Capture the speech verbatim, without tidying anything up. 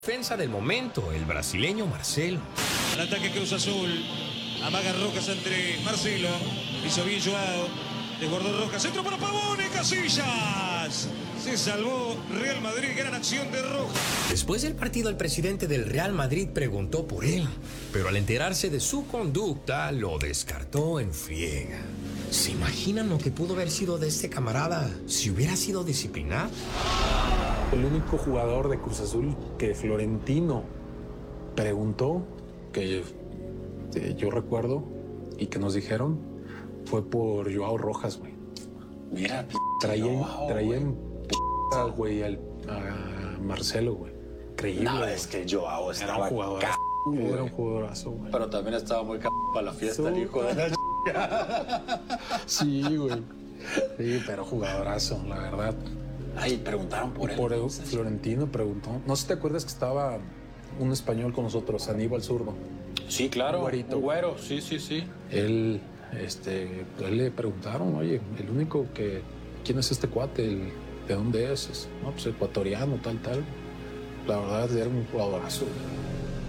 Defensa del momento, el brasileño Marcelo. Al ataque Cruz Azul. Amaga Rojas entre Marcelo. Hizo bien Joao. Desbordó Rojas. Centro para Pavone. Casillas. Se salvó Real Madrid. Gran acción de Rojas. Después del partido, el presidente del Real Madrid preguntó por él, pero al enterarse de su conducta, lo descartó en friega. ¿Se imaginan lo que pudo haber sido de este camarada si hubiera sido disciplinado? El único jugador de Cruz Azul que Florentino preguntó, que eh, yo recuerdo y que nos dijeron, fue por Joao Rojas, güey. Mira, traía, traía en p***, güey, al, a Marcelo, güey. Increíble. No, es que Joao estaba era un jugador, ca... Era un jugadorazo, güey. Pero también estaba muy c... para la fiesta, el hijo de la... Sí, güey. Sí, pero jugadorazo, la verdad. Ay, preguntaron por él. Por él, Florentino preguntó. No sé si te acuerdas que estaba un español con nosotros, Aníbal Zurdo. Sí, claro. Un güerito. Un güero, sí, sí, sí. Él, este, pues le preguntaron, oye, el único que, ¿quién es este cuate? El, ¿De dónde es? No, pues ecuatoriano, tal, tal. La verdad, era un jugadorazo.